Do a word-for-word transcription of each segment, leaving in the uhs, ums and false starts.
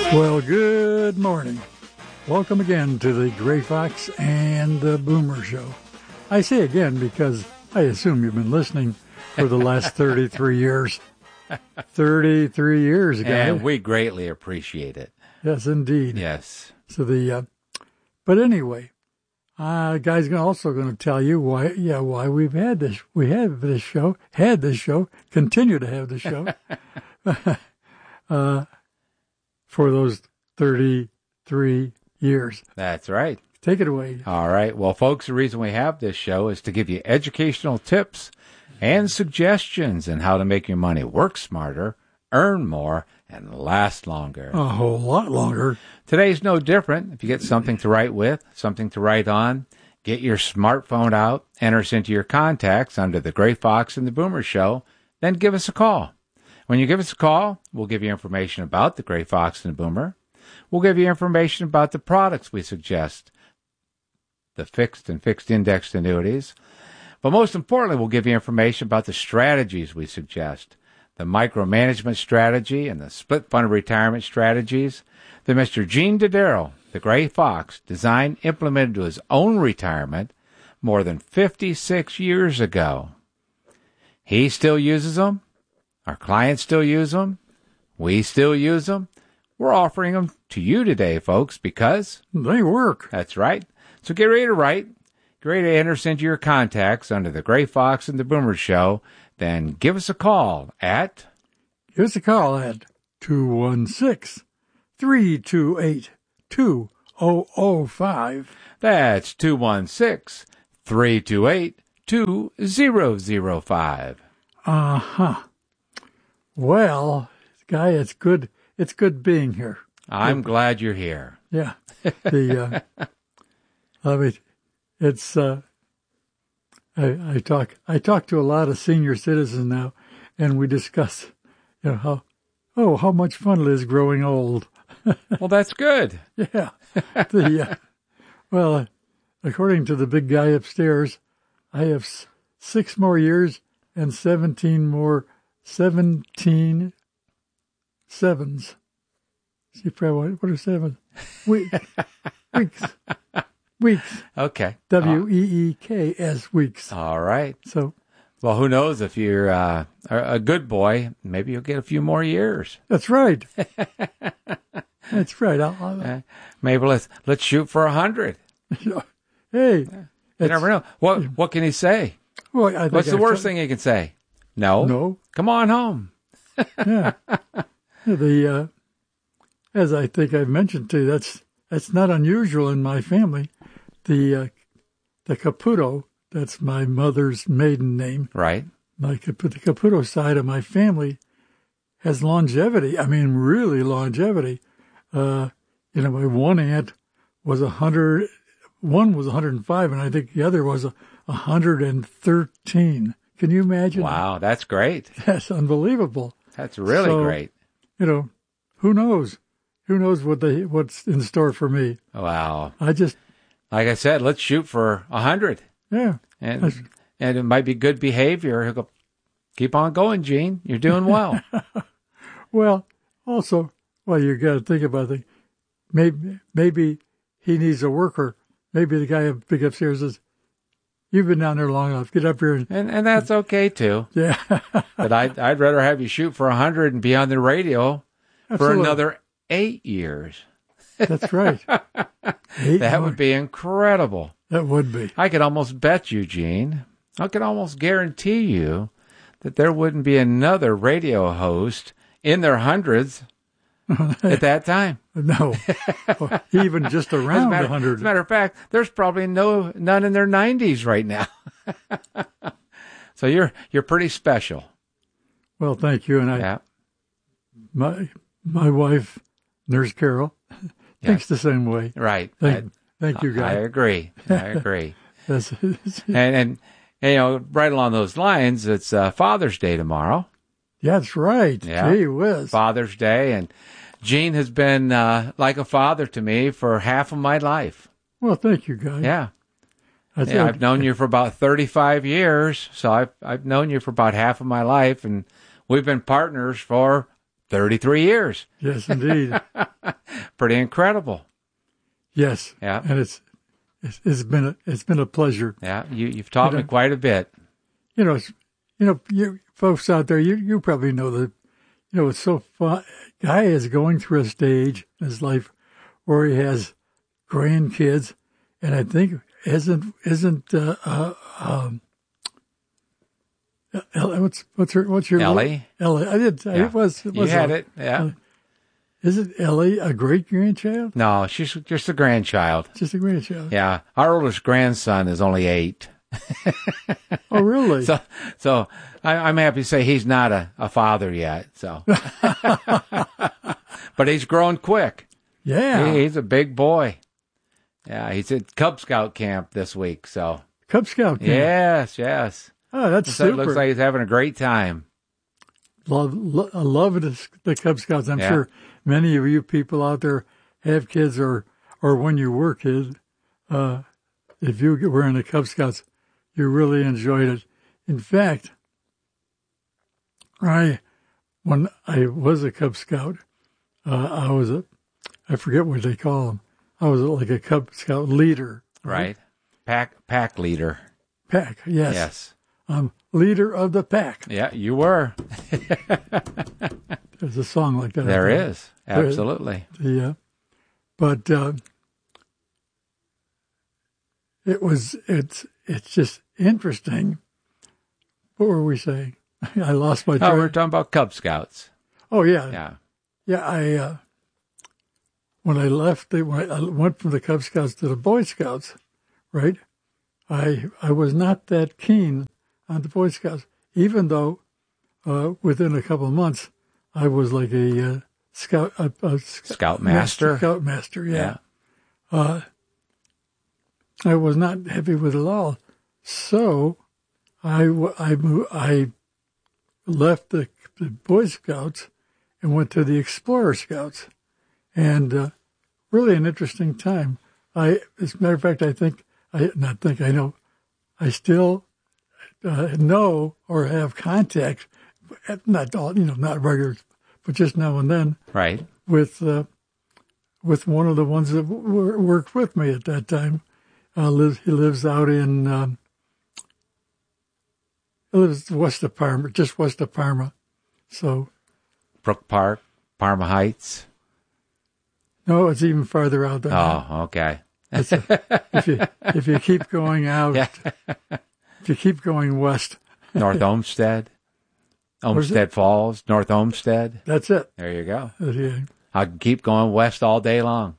Well, good morning. Welcome again to the Gray Fox and the Boomer Show. I say again because I assume you've been listening for the last thirty-three years. thirty-three years ago. And we greatly appreciate it. Yes, indeed. Yes. So the, uh, but anyway, uh, guys, also going to tell you why, yeah, why we've had this, we have this show, had this show, continue to have the show, uh, for those thirty-three years. That's right. Take it away. All right. Well, folks, the reason we have this show is to give you educational tips and suggestions on how to make your money work smarter, earn more, and last longer. A whole lot longer. Today's no different. If you get something to write with, something to write on, get your smartphone out, enter us into your contacts under the Gray Fox and the Boomer Show, then give us a call. When you give us a call, we'll give you information about the Gray Fox and the Boomer. We'll give you information about the products we suggest, the fixed and fixed indexed annuities. But most importantly, we'll give you information about the strategies we suggest, the micromanagement strategy and the split fund retirement strategies that Mister Gene Dodaro, the Gray Fox, designed, implemented to his own retirement more than fifty-six years ago. He still uses them. Our clients still use them. We still use them. We're offering them to you today, folks, because they work. That's right. So get ready to write. Get ready to enter us into your contacts under the Gray Fox and the Boomer Show. Then give us a call at... Give us a call at two one six, three two eight, two zero zero five. That's two one six, three two eight, two zero zero five. Uh-huh. Well, Guy, it's good. It's good being here. I'm glad you're here. Yeah. The, uh, I mean, it's, uh, I, I talk, I talk to a lot of senior citizens now, and we discuss, you know, how, oh, how much fun it is growing old. Well, that's good. Yeah. The, uh, well, uh, according to the big guy upstairs, I have s- six more years and seventeen more, seventeen sevens. See, probably, what are seven? We, weeks. Weeks. Okay. W E E K S weeks. All right. So, well, who knows if you're uh, a good boy, maybe you'll get a few more years. That's right. That's right. I'll, I'll, uh, maybe let's let's shoot for a hundred. Hey, you never know. What what can he say? Well, I think what's the I've worst tried. thing he can say? No. No. Come on home. Yeah. The uh, as I think I've mentioned to you, that's that's not unusual in my family. The uh, the Caputo, that's my mother's maiden name. Right. My the Caputo side of my family has longevity. I mean, really longevity. Uh, you know, my one aunt was a hundred. One was one hundred and five, and I think the other was a hundred and thirteen. Can you imagine? Wow, that's great. That's unbelievable. That's really So, great. You know, who knows? Who knows what they what's in store for me? Wow. I just, like I said, let's shoot for a hundred. Yeah. And That's, and it might be good behavior. He'll go, keep on going, Gene. You're doing well. well, also, well, you got to think about it. Maybe maybe he needs a worker. Maybe the guy up big upstairs says, "You've been down there long enough. Get up here." And and, and that's okay too. Yeah. But I'd I'd rather have you shoot for a hundred and be on the radio Absolutely. for another eight years. That's right. Eight that more. would be incredible. That would be. I could almost bet you, Gene. I could almost guarantee you that there wouldn't be another radio host in their hundreds at that time. No. Even just around a a hundred. As a matter of fact, there's probably no none in their nineties right now. So you're you're pretty special. Well, thank you. And I, Yeah. my my wife, Nurse Carol, thinks the same way. Right. Thank, thank you, I guys. agree. I agree. That's, and, and you know, right along those lines, it's uh, Father's Day tomorrow. that's right. Yeah. Gee whiz. Father's Day, and Gene has been uh, like a father to me for half of my life. Well, thank you, guys. Yeah. I Yeah, I've known you for about thirty-five years, so I've I've known you for about half of my life, and we've been partners for thirty-three years. Yes, indeed. pretty incredible. Yes. Yeah. And it's it's, it's been a, it's been a pleasure. Yeah, you you've taught You me know, quite a bit. You know, it's, you know, you folks out there, you you probably know that. You know, it's so fun. Guy is going through a stage in his life where he has grandkids, and I think isn't isn't uh, uh, um, Ellie, what's what's her what's your Ellie? little, Ellie, I did. Yeah. It was. It You was had a- it, yeah. uh, is it Ellie a great grandchild? No, she's just a grandchild. Just a grandchild. Yeah, our oldest grandson is only eight. Oh, really? So, so I, I'm happy to say he's not a, a father yet. So, but he's grown quick. yeah. He, he's a big boy. Yeah, he's at Cub Scout camp this week. So, Cub Scout. Camp. yes, yes. Oh, that's So it super. looks like he's having a great time. Love, lo- I love the, the Cub Scouts. I'm Yeah. sure many of you people out there have kids, or or when you were kids, uh, if you were in the Cub Scouts, you really enjoyed it. In fact, I when I was a Cub Scout, uh, I was a I forget what they call them. I was like a Cub Scout leader. Right. Pack pack leader. Pack, yes. Yes. I'm leader of the pack. Yeah, you were. There's a song like that. There I think. is. Absolutely. Yeah, but uh, it was it's it's just interesting. What were we saying? I lost my Oh, train. we're talking about Cub Scouts. Oh yeah, Yeah. yeah. I uh, when I left, the, when I went from the Cub Scouts to the Boy Scouts, right? I I was not that keen on the Boy Scouts, even though uh, within a couple of months I was like a uh, scout, a, a sc- Scoutmaster? scout master. Yeah. Yeah. Uh, I was not happy with it all, so I w- I mo- I left the, the Boy Scouts and went to the Explorer Scouts, and uh, really an interesting time. I, as a matter of fact, I think I not think I know. I still uh, know or have contact, not all you know, not regular, but just now and then Right. with uh, with one of the ones that w- worked with me at that time. Uh, lives, he lives out in um, he lives west of Parma, just west of Parma. So Brook Park, Parma Heights. no, it's even farther out than that. Oh, okay. If you if you keep going out, Yeah. if you keep going west, North Olmsted. Olmsted Falls, North Olmsted. that's it. There you go. Uh, yeah. I can keep going west all day long.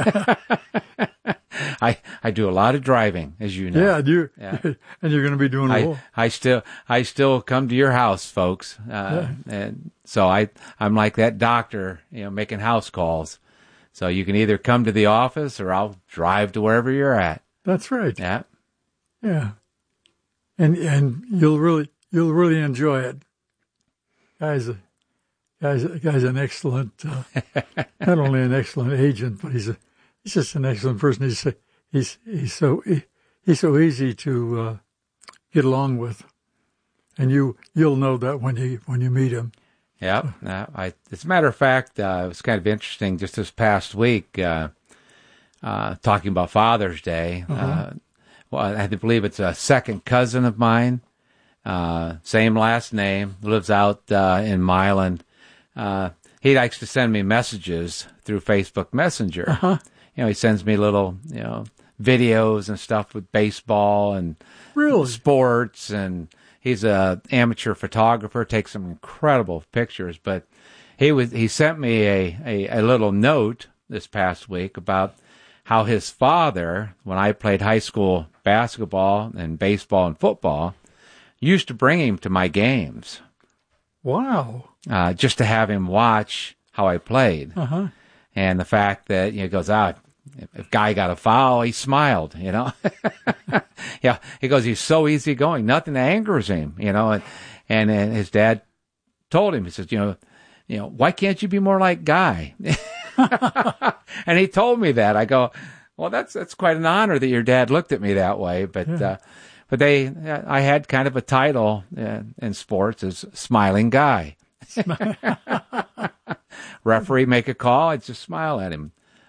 I I do a lot of driving, as you know. Yeah, you Yeah. and you're going to be doing a I, whole. I still I still come to your house, folks, uh, and so I I'm like that doctor, you know, making house calls. So you can either come to the office or I'll drive to wherever you're at. That's right. Yeah, Yeah, and and you'll really you'll really enjoy it. Guys, guys, guy's an excellent, uh, not only an excellent agent, but he's a he's just an excellent person. He's he's he's so he, he's so easy to uh, get along with, and you you'll know that when you when you meet him. yeah. Uh, I, as a matter of fact, uh, it was kind of interesting just this past week, uh, uh, talking about Father's Day. Uh-huh. Uh, well, I believe it's a second cousin of mine. Uh, same last name, lives out uh, in Milan. Uh, he likes to send me messages through Facebook Messenger. Uh-huh. You know, he sends me little, you know, videos and stuff with baseball and Really? sports, and he's a amateur photographer, takes some incredible pictures. But he was he sent me a, a, a little note this past week about how his father, when I played high school basketball and baseball and football, used to bring him to my games, Wow. uh, just to have him watch how I played. Uh huh. And the fact that, you know, he goes out, if, if guy got a foul, he smiled, you know. Yeah, he goes, he's so easygoing, nothing angers him, you know. And, and and his dad told him, he says, you know, you know, why can't you be more like Guy? And he told me that. I go, well, that's that's quite an honor that your dad looked at me that way, but. Yeah. Uh, But they, I had kind of a title uh, in sports as Smiling Guy. Referee make a call, I'd just smile at him.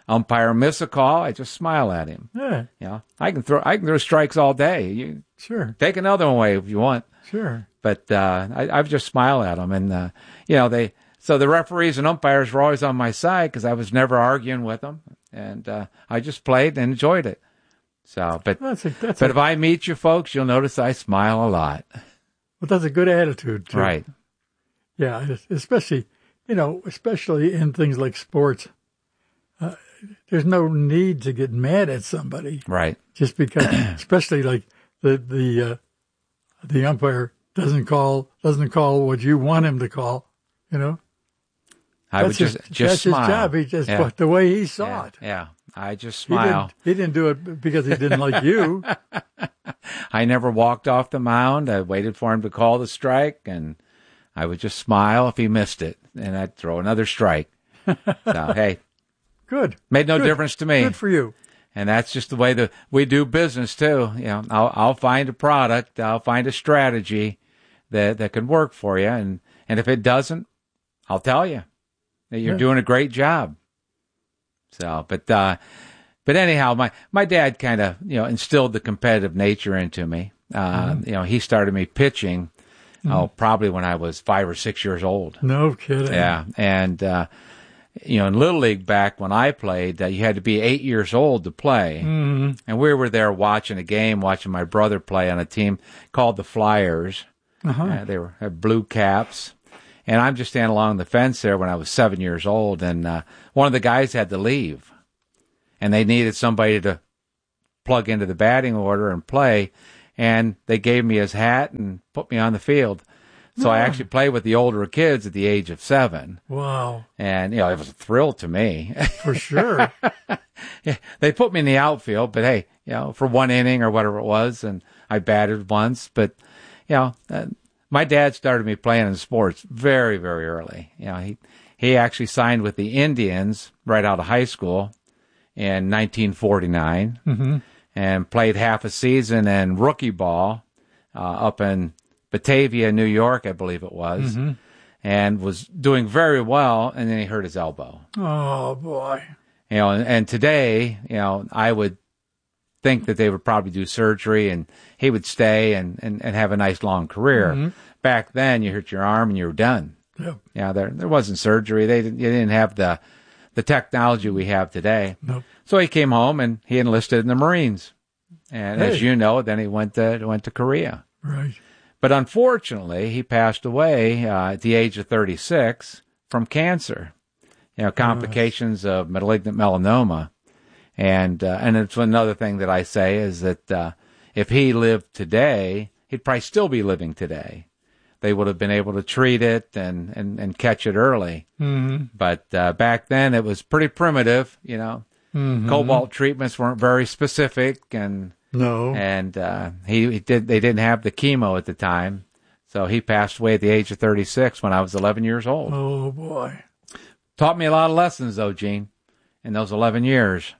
umpire miss a call, I just smile at him. Yeah. You know, I can throw I can throw strikes all day. You Sure. take another one away if you want. Sure. But uh, I, I just smile at them, and uh, you know they. So the referees and umpires were always on my side because I was never arguing with them, and uh, I just played and enjoyed it. So, but That's a, that's but a, if I meet you folks, you'll notice I smile a lot. but that's a good attitude, too. Right. Yeah, especially, you know, especially in things like sports. Uh, there's no need to get mad at somebody. Right. Just because, especially like the the uh, the umpire doesn't call doesn't call what you want him to call, you know. I that's would just his, just that's smile. his job. He just Yeah. the way he saw Yeah. it. Yeah. I just He smile. didn't, he didn't do it because he didn't like you. I never walked off the mound. I waited for him to call the strike, and I would just smile if he missed it, and I'd throw another strike. So, hey, Good. made no Good. difference to me. Good for you. And that's just the way that we do business too. You know, I'll, I'll find a product, I'll find a strategy that, that can work for you. And, and if it doesn't, I'll tell you that you're Yeah. doing a great job. So, but, uh, but anyhow, my, my dad kind of, you know, instilled the competitive nature into me. Uh, Mm-hmm. you know, he started me pitching, oh, probably when I was five or six years old. No kidding. Yeah. And, uh, you know, in Little League back when I played, uh, you had to be eight years old to play. Mm-hmm. And we were there watching a game, watching my brother play on a team called the Flyers. Uh-huh. Uh, they were had blue caps. And I'm just standing along the fence there when I was seven years old. And uh, one of the guys had to leave. And they needed somebody to plug into the batting order and play. And they gave me his hat and put me on the field. So I actually played with the older kids at the age of seven. Wow. And, you know, it was a thrill to me. For sure. Yeah, they put me in the outfield, but hey, you know, for one inning or whatever it was, and I batted once. But, you know, uh, my dad started me playing in sports very, very early. You know, he, he actually signed with the Indians right out of high school in nineteen forty-nine Mm-hmm. and played half a season in rookie ball uh, up in Batavia, New York, I believe it was, Mm-hmm. and was doing very well, and then he hurt his elbow. Oh, boy. You know, and, and today, you know, I would think that they would probably do surgery, and he would stay and, and, and have a nice long career. Mm-hmm. Back then, you hurt your arm and you were done. Yeah. Yeah, there there wasn't surgery. They didn't, you didn't have the the technology we have today. Nope. So he came home and he enlisted in the Marines, and Hey. as you know, then he went to went to Korea. Right. But unfortunately, he passed away uh, at the age of thirty-six from cancer. You know, complications of malignant melanoma. And uh, and it's another thing that I say is that uh, if he lived today, he'd probably still be living today. They would have been able to treat it and, and, and catch it early. Mm-hmm. But uh, back then, it was pretty primitive, you know. Mm-hmm. Cobalt treatments weren't very specific, and No. and uh, he, he did. They didn't have the chemo at the time, so he passed away at the age of thirty-six when I was eleven years old. Oh, boy. Taught me a lot of lessons, though, Gene, in those eleven years,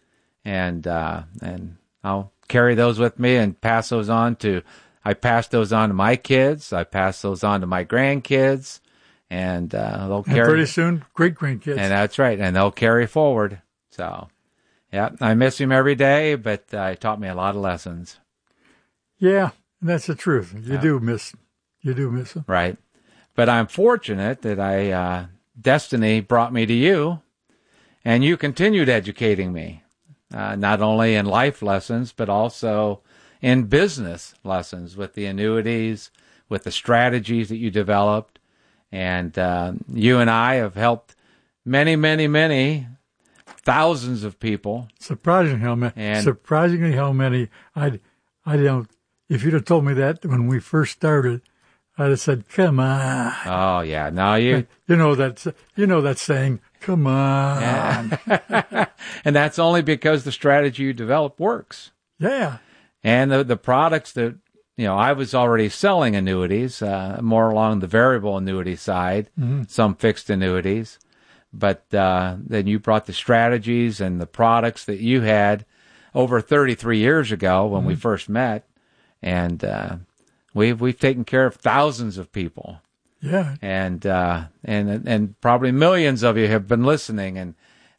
and uh, and I'll carry those with me and pass those on to. I pass those on to my kids. I pass those on to my grandkids, and uh, they'll And carry. pretty soon, great-grandkids. And that's right, and they'll carry forward. So, yeah, I miss him every day, but uh, he taught me a lot of lessons. Yeah, that's the truth. You Yeah. do miss You do miss them. Right. But I'm fortunate that I uh, destiny brought me to you, and you continued educating me, uh, not only in life lessons, but also in business lessons with the annuities, with the strategies that you developed. And uh, you and I have helped many, many, many thousands of people. Surprising how many. And- surprisingly how many. I, I don't. If you'd have told me that when we first started, I'd have said, "Come on." Oh, yeah. No, you. You know that. You know that saying. Come on. And that's only because the strategy you developed works. Yeah. And the the products that, you know, I was already selling annuities, uh, more along the variable annuity side, Mm-hmm. some fixed annuities. But uh, then you brought the strategies and the products that you had over thirty-three years ago when Mm-hmm. we first met. And uh, we've, we've taken care of thousands of people. Yeah. And uh, and and probably millions of you have been listening. And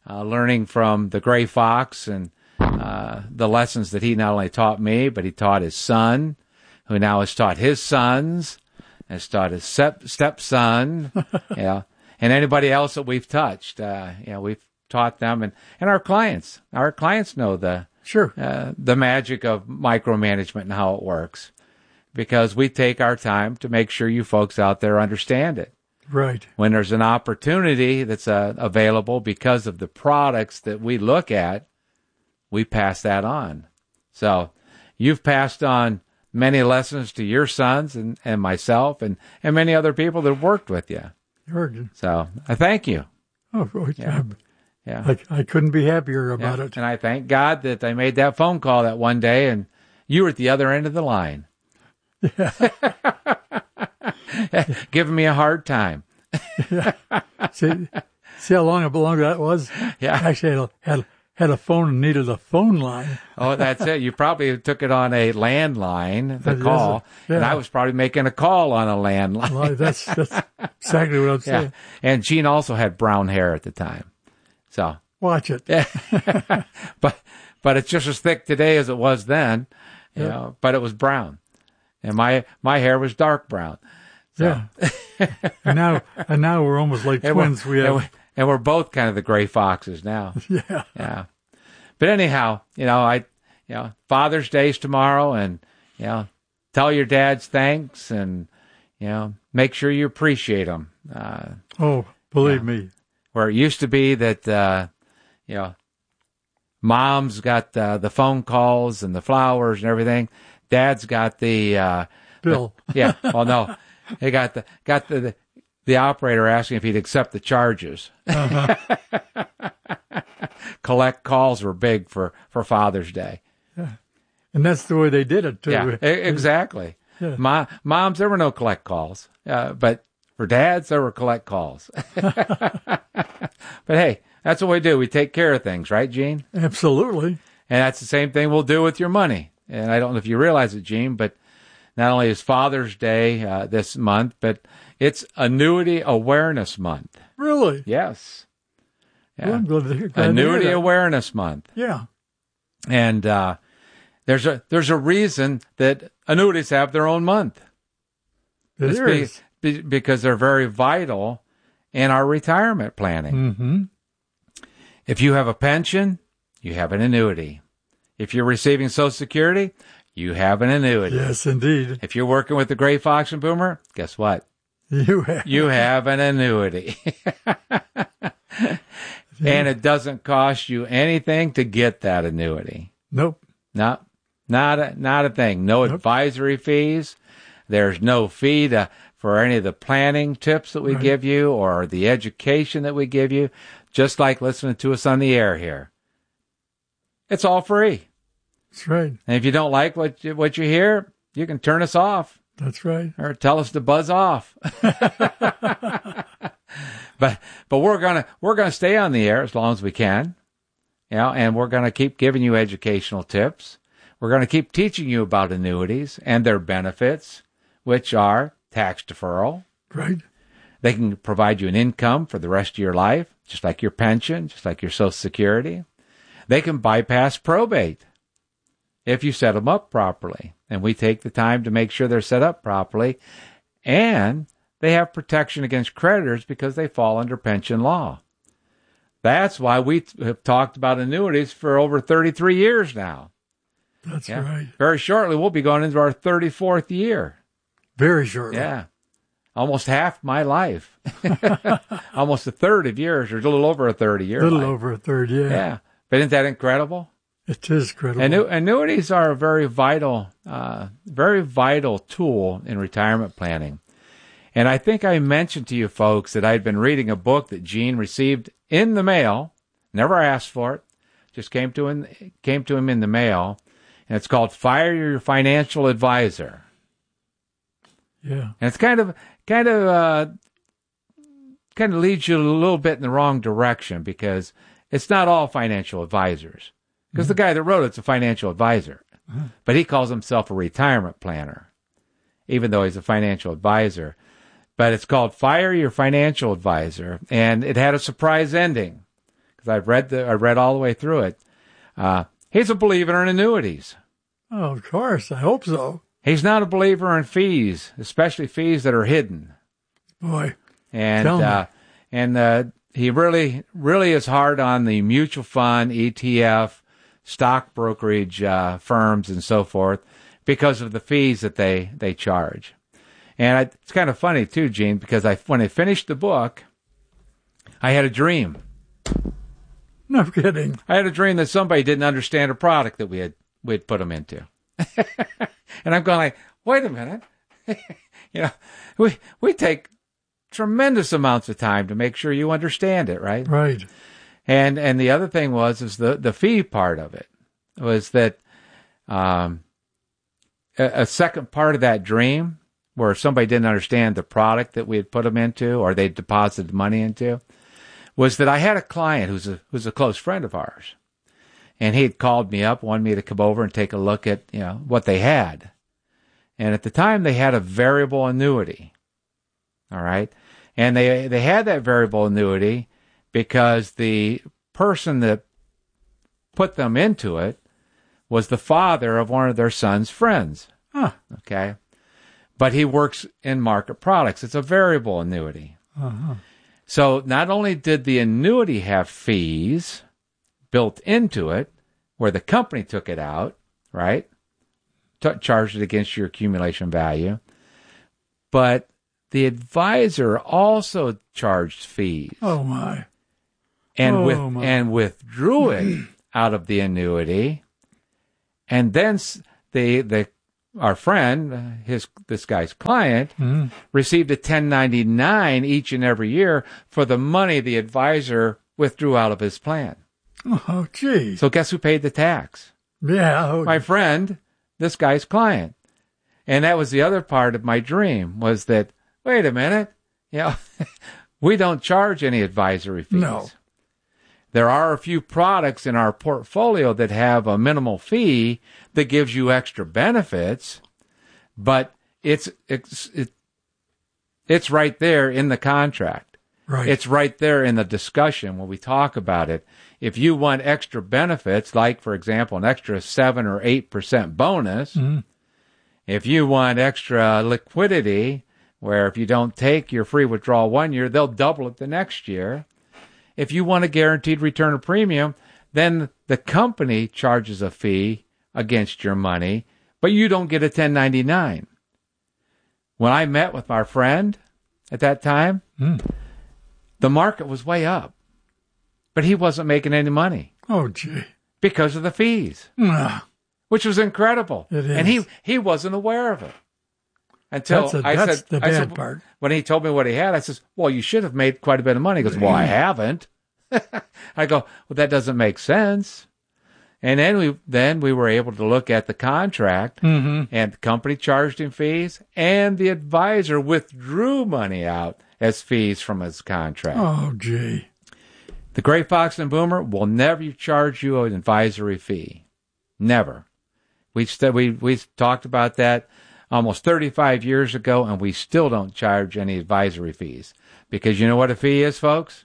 uh, learning from the Gray Fox and uh, the lessons that he not only taught me, but he taught his son, who now has taught his sons, has taught his step stepson, yeah, and anybody else that we've touched. Uh, you know, we've taught them, and, and our clients. Our clients know the Sure. uh, the magic of micromanagement and how it works, because we take our time to make sure you folks out there understand it. Right. When there's an opportunity that's uh, available because of the products that we look at, we pass that on. So you've passed on many lessons to your sons and, and myself and, and many other people that have worked with you. You're, So I thank you. oh, oh, Yeah. Yeah. I, I couldn't be happier about Yeah. it. And I thank God that I made that phone call that one day and you were at the other end of the line. Yeah. Giving me a hard time. Yeah. See, see how long, long that was? Yeah. Actually, had a, had, had a phone and needed a phone line. Oh, that's it. You probably took it on a landline, the That is call, it. Yeah. and I was probably making a call on a landline. Well, that's, that's exactly what I'm Yeah. saying. And Gene also had brown hair at the time. So, Watch it. yeah. but but it's just as thick today as it was then, you Yeah. know, but it was brown. And my my hair was dark brown. So. Yeah. and now, and now we're almost like And twins. we're, We and, have, we, and we're both kind of the gray foxes now. yeah. Yeah. But anyhow, you know, I, you know, Father's Day's tomorrow, and, you know, tell your dads thanks, and, you know, make sure you appreciate them. Uh, Oh, believe Yeah. me. where it used to be that, uh, you know, mom's got uh, the phone calls and the flowers and everything. Dad's got the, uh, Bill. the- yeah. Well, no, he got the got the the, the operator asking if he'd accept the charges. Uh-huh. Collect calls were big for for Father's Day. And that's the way they did it, too. Yeah, e- exactly. Yeah. My moms, there were no collect calls, uh, but for dads, there were collect calls. But hey, that's what we do. We take care of things, right, Gene? Absolutely. And that's the same thing we'll do with your money. And I don't know if you realize it, Gene, but not only is Father's Day uh, this month, but it's Annuity Awareness Month. Really? Yes. Well, Yeah. I'm glad to hear, glad to Annuity hear that. Awareness Month. Yeah. And uh, there's a there's a reason that annuities have their own month. It It's is. be- be- because they're very vital in our retirement planning. Mm-hmm. If you have a pension, you have an annuity. If you're receiving Social Security, you have an annuity. Yes, indeed. If you're working with the Gray Fox and Boomer, guess what? You have. You have an annuity. And it doesn't cost you anything to get that annuity. Nope. No, not a, not a thing. No Nope. advisory fees. There's no fee to, for any of the planning tips that we Right. give you or the education that we give you, just like listening to us on the air here. It's all free. That's right. And if you don't like what you, what you hear, you can turn us off That's right. or tell us to buzz off. but but we're gonna we're gonna stay on the air as long as we can, you know, and we're gonna keep giving you educational tips. We're gonna keep teaching you about annuities and their benefits, which are tax deferral. Right. They can provide you an income for the rest of your life, just like your pension, just like your Social Security. They can bypass probate if you set them up properly. And we take the time to make sure they're set up properly. And they have protection against creditors because they fall under pension law. That's why we have talked about annuities for over thirty-three years now. That's Yeah. right. Very shortly, we'll be going into our thirty-fourth year. Very shortly. Yeah. Almost half my life. Almost a third of yours, or a little over a third of A your little life. over a third, yeah. Yeah. But isn't that incredible? It is credible. Annu- annuities are a very vital, uh, very vital tool in retirement planning. And I think I mentioned to you folks that I'd been reading a book that Gene received in the mail, never asked for it, just came to him, came to him in the mail, and it's called Fire Your Financial Advisor. Yeah. And it's kind of, kind of, uh, kind of leads you a little bit in the wrong direction because it's not all financial advisors. Because mm-hmm. the guy that wrote it's a financial advisor, mm-hmm. but he calls himself a retirement planner, even though he's a financial advisor. But it's called Fire Your Financial Advisor, and it had a surprise ending. Because because I've read the I read all the way through it. Uh, he's a believer in annuities. Oh, of course. I hope so. He's not a believer in fees, especially fees that are hidden. Boy, and tell me. uh, and uh, he really really is hard on the mutual fund, E T F, stock brokerage uh, firms, and so forth because of the fees that they they charge. And I, it's kind of funny too, Gene, because I when I finished the book, I had a dream. No kidding. I had a dream that somebody didn't understand a product that we had we had put them into. And I'm going like, wait a minute. You know, we we take tremendous amounts of time to make sure you understand it, right? Right. And and the other thing was is the, the fee part of it was that um, a, a second part of that dream where somebody didn't understand the product that we had put them into or they deposited money into was that I had a client who's a who's a close friend of ours. And he had called me up, wanted me to come over and take a look at, you know, what they had. And at the time, they had a variable annuity. All right? And they they had that variable annuity because the person that put them into it was the father of one of their son's friends. Huh. Okay? But he works in market products. It's a variable annuity. Uh-huh. So not only did the annuity have fees built into it, where the company took it out, right? T- charged it against your accumulation value. But the advisor also charged fees. Oh, my. And, oh, with, my. and withdrew it out of the annuity. And then the, the, our friend, his this guy's client, mm-hmm. received a ten ninety-nine each and every year for the money the advisor withdrew out of his plan. Oh, gee. So guess who paid the tax? Yeah. Oh, My friend, this guy's client. And that was the other part of my dream was that, wait a minute, you know, we don't charge any advisory fees. No. There are a few products in our portfolio that have a minimal fee that gives you extra benefits, but it's it's it, it's right there in the contract. right. It's right there in the discussion when we talk about it. If you want extra benefits, like, for example, an extra seven or eight percent bonus, mm-hmm. if you want extra liquidity, where if you don't take your free withdrawal one year, they'll double it the next year. If you want a guaranteed return of premium, then the company charges a fee against your money, but you don't get a ten ninety-nine. When I met with our friend at that time, mm. the market was way up. But he wasn't making any money. Oh, gee. Because of the fees, Ah, which was incredible. It is. And he, he wasn't aware of it. Until that's a, I that's said, the I bad said, part. when he told me what he had, I says, well, you should have made quite a bit of money. He goes, well, I haven't. I go, well, that doesn't make sense. And then we then we were able to look at the contract, Mm-hmm. and the company charged him fees, and the advisor withdrew money out as fees from his contract. Oh, gee. The Gray Fox and Boomer will never charge you an advisory fee. Never. We st- we we talked about that almost thirty-five years ago, and we still don't charge any advisory fees. Because you know what a fee is, folks?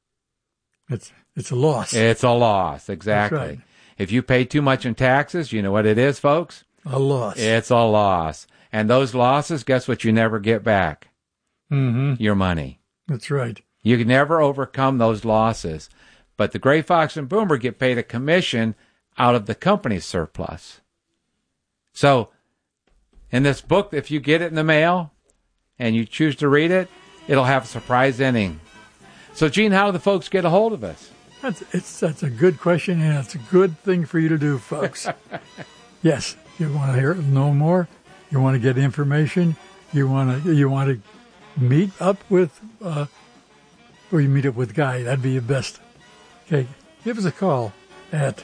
It's it's a loss. It's a loss, exactly. That's right. If you pay too much in taxes, you know what it is, folks? A loss. It's a loss. And those losses, guess what you never get back? Mm-hmm. Your money. That's right. You can never overcome those losses. But the Gray Fox and Boomer get paid a commission out of the company's surplus. So, in this book, if you get it in the mail and you choose to read it, it'll have a surprise ending. So, Gene, how do the folks get a hold of us? That's it's that's a good question, and it's a good thing for you to do, folks. Yes, you want to hear know more, you want to get information, you want to you want to meet up with, uh, or you meet up with Guy. That'd be your best. Okay, give us a call at.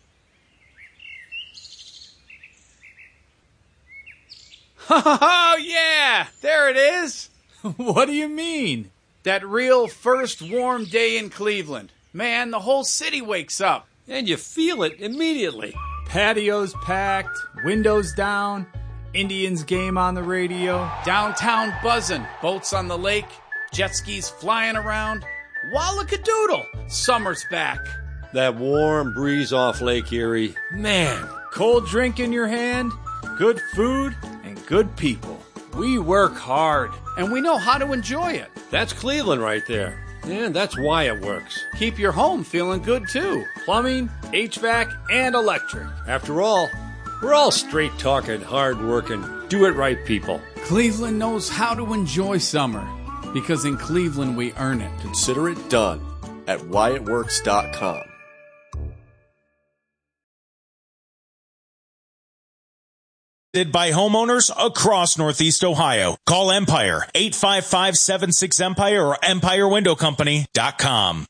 Oh, yeah! There it is! What do you mean? That real first warm day in Cleveland. Man, the whole city wakes up. And you feel it immediately. Patios packed, windows down, Indians game on the radio, downtown buzzing, boats on the lake, jet skis flying around. Wallakadoodle! Summer's back. That warm breeze off Lake Erie. Man, cold drink in your hand, good food, and good people. We work hard, and we know how to enjoy it. That's Cleveland right there. And that's why it works. Keep your home feeling good, too. Plumbing, H V A C, and electric. After all, we're all straight-talking, hard-working, do-it-right people. Cleveland knows how to enjoy summer, because in Cleveland we earn it. Consider it done at wyatt works dot com. By homeowners across Northeast Ohio. Call Empire, eight five five, seven six, Empire or empire window company dot com.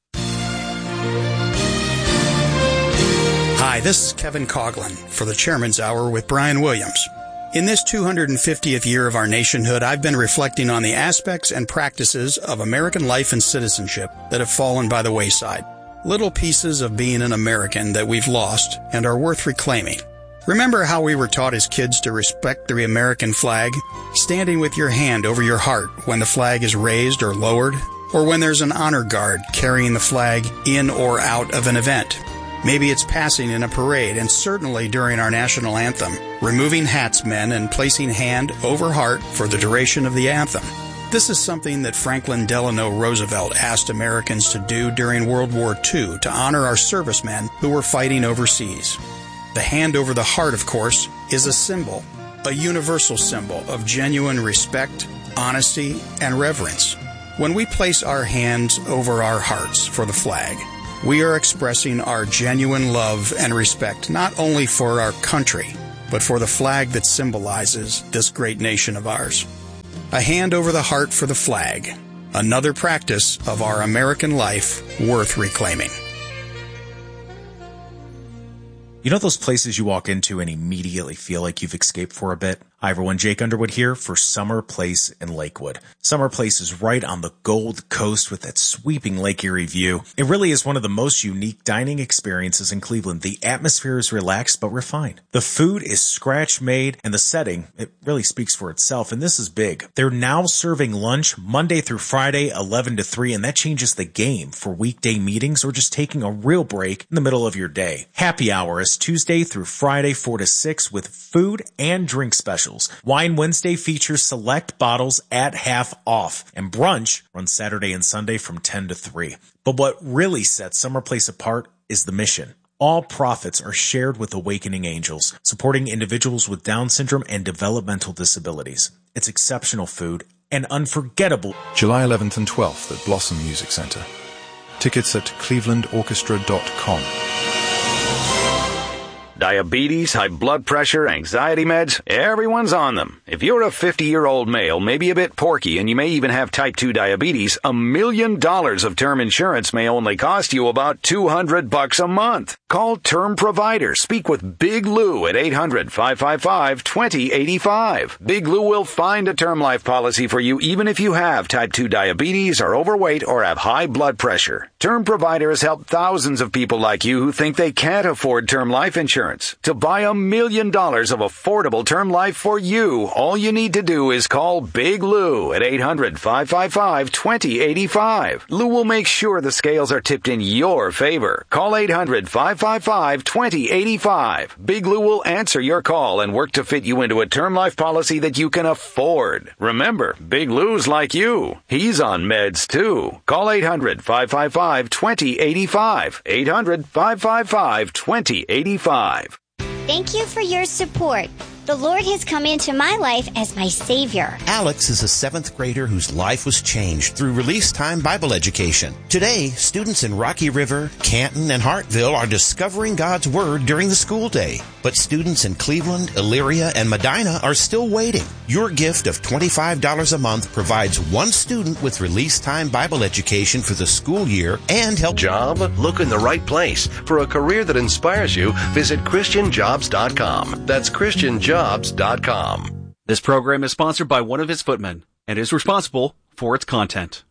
Hi, this is Kevin Coughlin for the Chairman's Hour with Brian Williams. In this two hundred fiftieth year of our nationhood, I've been reflecting on the aspects and practices of American life and citizenship that have fallen by the wayside. Little pieces of being an American that we've lost and are worth reclaiming. Remember how we were taught as kids to respect the American flag? Standing with your hand over your heart when the flag is raised or lowered, or when there's an honor guard carrying the flag in or out of an event. Maybe it's passing in a parade, and certainly during our national anthem, removing hats, men, and placing hand over heart for the duration of the anthem. This is something that Franklin Delano Roosevelt asked Americans to do during World War Two to honor our servicemen who were fighting overseas. The hand over the heart, of course, is a symbol, a universal symbol of genuine respect, honesty, and reverence. When we place our hands over our hearts for the flag, we are expressing our genuine love and respect not only for our country, but for the flag that symbolizes this great nation of ours. A hand over the heart for the flag, another practice of our American life worth reclaiming. You know those places you walk into and immediately feel like you've escaped for a bit? Hi everyone, Jake Underwood here for Summer Place in Lakewood. Summer Place is right on the Gold Coast with that sweeping Lake Erie view. It really is one of the most unique dining experiences in Cleveland. The atmosphere is relaxed but refined. The food is scratch-made, and the setting, it really speaks for itself, and this is big. They're now serving lunch Monday through Friday, eleven to three, and that changes the game for weekday meetings or just taking a real break in the middle of your day. Happy hour is Tuesday through Friday, four to six, with food and drink specials. Wine Wednesday features select bottles at half off, and brunch runs Saturday and Sunday from ten to three. But what really sets Summer Place apart is the mission. All profits are shared with Awakening Angels, supporting individuals with Down syndrome and developmental disabilities. It's exceptional food and unforgettable. July eleventh and twelfth at Blossom Music Center. Tickets at cleveland orchestra dot com. Diabetes, high blood pressure, anxiety meds, everyone's on them. If you're a fifty-year-old male, maybe a bit porky, and you may even have type two diabetes, a million dollars of term insurance may only cost you about two hundred bucks a month. Call Term Provider. Speak with Big Lou at eight hundred, five five five, two zero eight five. Big Lou will find a term life policy for you even if you have type two diabetes, are overweight, or have high blood pressure. Term Provider has helped thousands of people like you who think they can't afford term life insurance. To buy a million dollars of affordable term life for you, all you need to do is call Big Lou at eight hundred, five five five, two zero eight five. Lou will make sure the scales are tipped in your favor. Call eight hundred, five five five, two zero eight five. Big Lou will answer your call and work to fit you into a term life policy that you can afford. Remember, Big Lou's like you. He's on meds too. Call eight hundred, five five five, two zero eight five. eight hundred, five five five, two zero eight five. Thank you for your support. The Lord has come into my life as my Savior. Alex is a seventh grader whose life was changed through Release Time Bible Education. Today, students in Rocky River, Canton, and Hartville are discovering God's Word during the school day. But students in Cleveland, Elyria, and Medina are still waiting. Your gift of twenty-five dollars a month provides one student with Release Time Bible Education for the school year and help. Job? Look in the right place. For a career that inspires you, visit Christian Jobs dot com. That's Christian Jobs dot com. This program is sponsored by one of his footmen and is responsible for its content.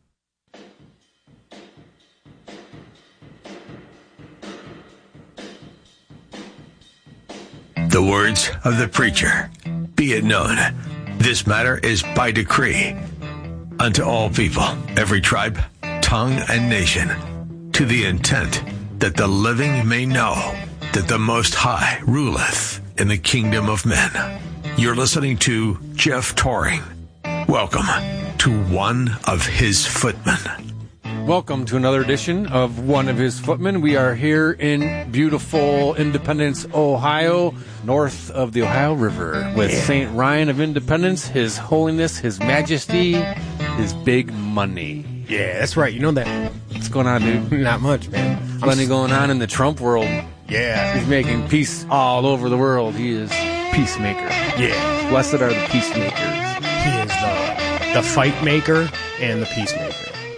The words of the preacher. Be it known, this matter is by decree unto all people, every tribe, tongue, tongue and nation, to the intent that the living may know that the Most High ruleth in the kingdom of men. You're listening to Jeff Toring. Welcome to One of His Footmen. Welcome to another edition of One of His Footmen. We are here in beautiful Independence, Ohio, north of the Ohio River, with yeah. Saint Ryan of Independence, His Holiness, His Majesty, His big money. Yeah, that's right. You know that. What's going on, dude? Not much, man. Plenty going on in the Trump world. Yeah. He's making peace all over the world. He is peacemaker. Yeah. Blessed are the peacemakers. He is the, the fight maker and the peacemaker.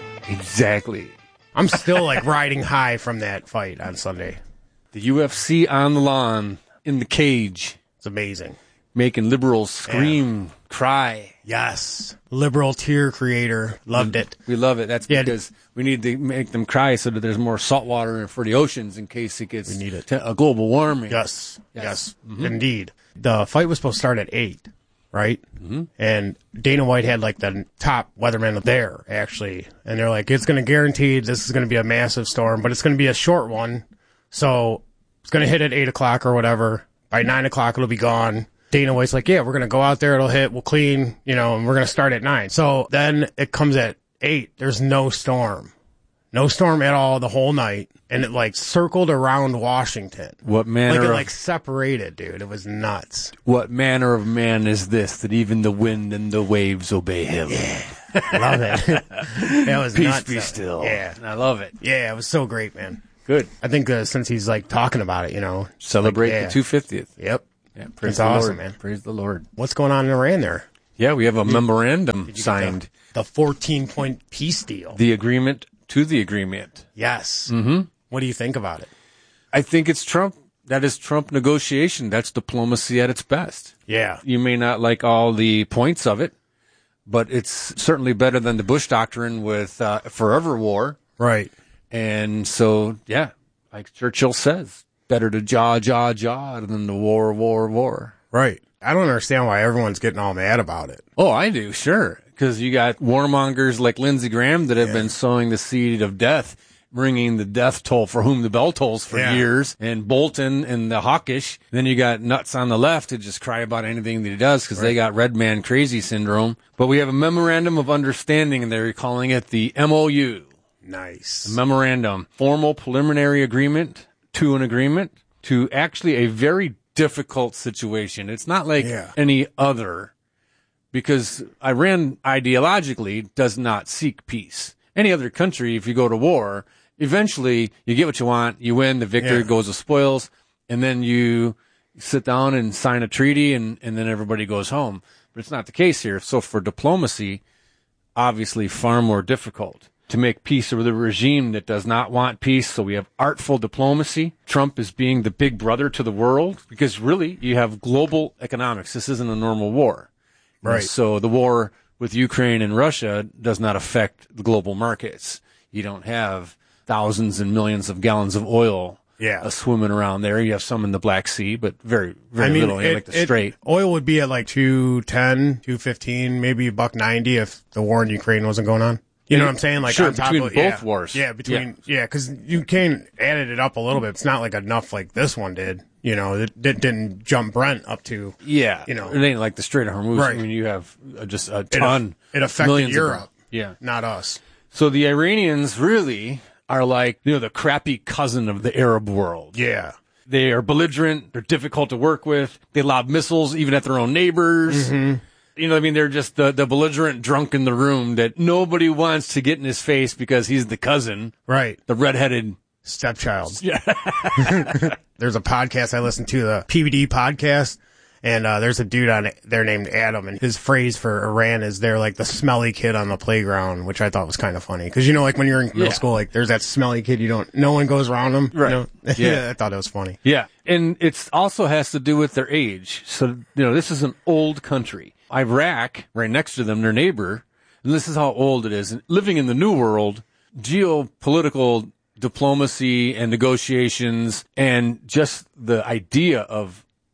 Exactly. I'm still like riding high from that fight on Sunday. The U F C on the lawn, in the cage. It's amazing. Making liberals scream, yeah. cry. Yes. Liberal tear creator. Loved we, it. We love it. That's because yeah. we need to make them cry so that there's more salt water for the oceans in case it gets we need it. a global warming. Yes. Yes. yes. Mm-hmm. Indeed. The fight was supposed to start at eight. Right? Mm-hmm. And Dana White had like the top weatherman there, actually. And they're like, it's going to guarantee this is going to be a massive storm, but it's going to be a short one. So it's going to hit at eight o'clock or whatever. By nine o'clock, it'll be gone. Dana White's like, yeah, we're going to go out there. It'll hit. We'll clean, you know, and we're going to start at nine. So then it comes at eight. There's no storm. No storm at all the whole night. And it like circled around Washington. What manner Like it of, like separated, dude. It was nuts. What manner of man is this that even the wind and the waves obey him? Yeah. Love it. That was Peace nuts. be still. Yeah. I love it. Yeah, it was so great, man. Good. I think uh, since he's like talking about it, you know. Celebrate like, yeah. the two hundred fiftieth. Yep. Yeah, praise That's the awesome, Lord. man. Praise the Lord. What's going on in Iran there? Yeah, we have a memorandum signed. The fourteen-point peace deal. The agreement to the agreement. Yes. Mm-hmm. What do you think about it? I think it's Trump. That is Trump negotiation. That's diplomacy at its best. Yeah. You may not like all the points of it, but it's certainly better than the Bush doctrine with uh, forever war. Right. And so, yeah, like Churchill says, better to jaw, jaw, jaw than to war, war, war. Right. I don't understand why everyone's getting all mad about it. Oh, I do, sure. Because you got warmongers like Lindsey Graham that have yeah. been sowing the seed of death, ringing the death toll for whom the bell tolls for yeah. years, and Bolton and the hawkish. Then you got nuts on the left who just cry about anything that he does because right. they got red man crazy syndrome. But we have a memorandum of understanding, and they're calling it the M O U. Nice. The memorandum. Formal preliminary agreement to an agreement to actually a very difficult situation. It's not like yeah. any other, because Iran ideologically does not seek peace. Any other country, if you go to war, eventually you get what you want, you win, the victor yeah. goes to spoils, and then you sit down and sign a treaty, and, and then everybody goes home. But it's not the case here. So for diplomacy, obviously far more difficult to make peace with a regime that does not want peace. So we have artful diplomacy. Trump is being the big brother to the world, because really you have global economics. This isn't a normal war. Right. So the war with Ukraine and Russia does not affect the global markets. You don't have thousands and millions of gallons of oil yeah. uh, swimming around there. You have some in the Black Sea, but very, very I mean, little. You it, like the it, Strait. Oil would be at like two ten, two fifteen, maybe a buck ninety if the war in Ukraine wasn't going on. You know what I'm saying? Like sure, on top between of, both yeah. wars. Yeah, between yeah, because yeah, Ukraine added it up a little bit. It's not like enough like this one did. You know, it, it didn't jump Brent up to. Yeah, you know, it ain't like the Strait of Hormuz. Right. I mean, you have uh, just a ton. It, it affected Europe. Yeah, not us. So the Iranians really are like, you know, the crappy cousin of the Arab world. Yeah. They are belligerent. They're difficult to work with. They lob missiles even at their own neighbors. Mm-hmm. You know what I mean? They're just the, the belligerent drunk in the room that nobody wants to get in his face because he's the cousin. Right. The redheaded stepchild. Yeah. There's a podcast I listen to, the P B D podcast, and uh, there's a dude on there named Adam, and his phrase for Iran is they're like the smelly kid on the playground, which I thought was kind of funny. Because, you know, like when you're in middle yeah. school, like there's that smelly kid you don't, no one goes around them. Right. You know? Yeah. yeah. I thought it was funny. Yeah. And it also has to do with their age. So, you know, this is an old country. Iraq, right next to them, their neighbor, and this is how old it is. And living in the New World, geopolitical diplomacy and negotiations and just the idea of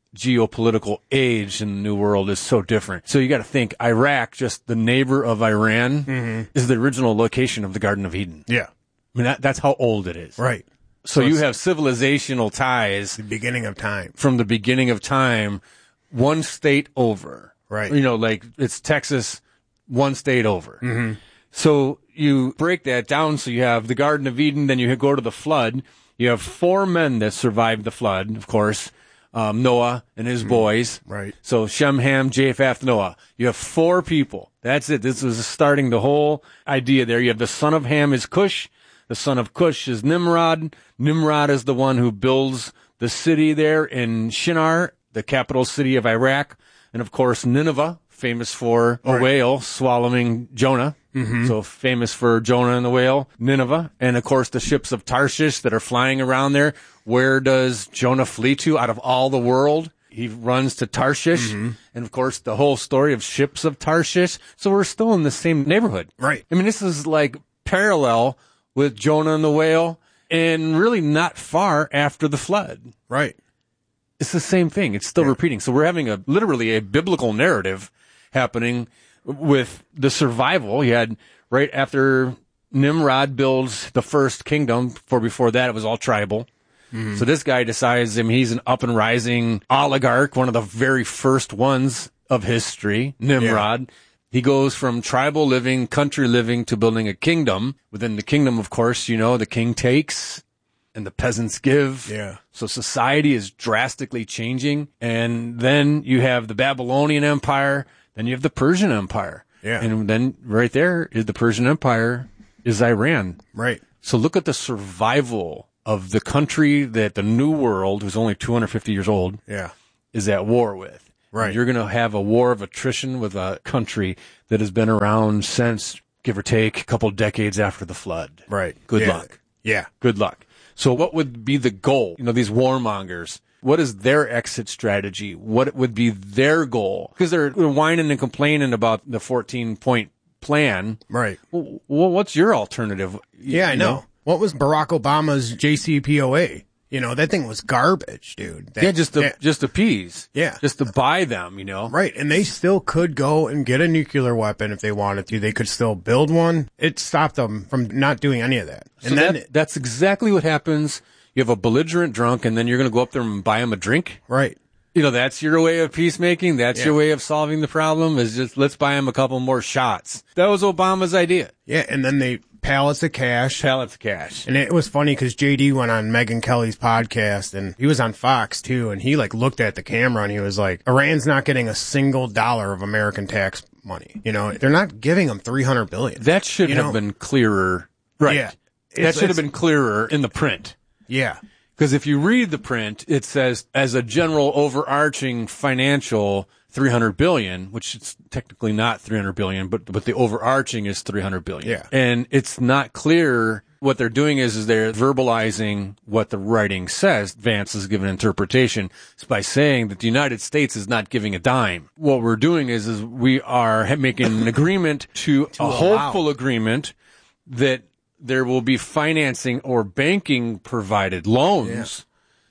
geopolitical age in the New World is so different. So you got to think Iraq, just the neighbor of Iran, mm-hmm. is the original location of the Garden of Eden. Yeah. I mean, that, that's how old it is. Right. So, So you it's have civilizational ties. the beginning of time. From the beginning of time, one state over. Right. You know, like it's Texas, one state over. Mm-hmm. So you break that down. So you have the Garden of Eden, then you go to the flood. You have four men that survived the flood, of course. Um, Noah and his boys. Right. So Shem, Ham, Japheth, Noah. You have four people. That's it. This was starting the whole idea there. You have the son of Ham is Cush. The son of Cush is Nimrod. Nimrod is the one who builds the city there in Shinar, the capital city of Iraq. And of course, Nineveh, famous for a Right. whale swallowing Jonah. Mhm. So famous for Jonah and the whale, Nineveh. And of course, the ships of Tarshish that are flying around there. Where does Jonah flee to out of all the world? He runs to Tarshish. Mm-hmm. And of course, the whole story of ships of Tarshish. So we're still in the same neighborhood. Right. I mean, this is like parallel with Jonah and the whale and really not far after the flood. Right. It's the same thing. It's still repeating. So we're having a literally a biblical narrative happening with the survival. You had right after Nimrod builds the first kingdom, for before that it was all tribal. Mhm. So this guy decides, I mean, he's an up and rising oligarch, one of the very first ones of history, Nimrod. He goes from tribal living, country living to building a kingdom. Within the kingdom, of course, you know, the king takes and the peasants give. Yeah. So society is drastically changing. And then you have the Babylonian Empire. Then you have the Persian Empire. Yeah. And then right there is the Persian Empire is Iran. Right. So look at the survival of the country that the New World, who's only two hundred fifty years old, Yeah. is at war with. Right. And you're going to have a war of attrition with a country that has been around since, give or take, a couple decades after the flood. Right. Good Yeah. luck. Yeah. Good luck. So what would be the goal? You know, these warmongers, what is their exit strategy? What would be their goal? Because they're whining and complaining about the fourteen point plan. Right. Well, what's your alternative? Yeah, I You know. What was Barack Obama's J C P O A? You know, that thing was garbage, dude. That- yeah, just to, that- just appease. Yeah. Just to buy them, you know? Right, and they still could go and get a nuclear weapon if they wanted to. They could still build one. It stopped them from not doing any of that. So And then, that, that's exactly what happens. You have a belligerent drunk, and then you're going to go up there and buy him a drink. right, You know, that's your way of peacemaking. That's Yeah. your way of solving the problem is just let's buy him a couple more shots. That was Obama's idea. yeah, and then they pallets of cash. Pallets of cash. And it was funny because J D went on Megyn Kelly's podcast, and he was on Fox too, and he like looked at the camera and he was like, Iran's not getting a single dollar of American tax money. You know, they're not giving them three hundred billion. That should You have know? been clearer. Right. Yeah. That It's- should have it's- been clearer in the print. Yeah. Because if you read the print, it says as a general overarching financial three hundred billion, which it's technically not three hundred billion, but but the overarching is three hundred billion. Yeah. And it's not clear. What they're doing is is they're verbalizing what the writing says. Vance is giving interpretation by saying that the United States is not giving a dime. What we're doing is is we are ha- making an agreement to, To a allow. hopeful agreement that there will be financing or banking provided loans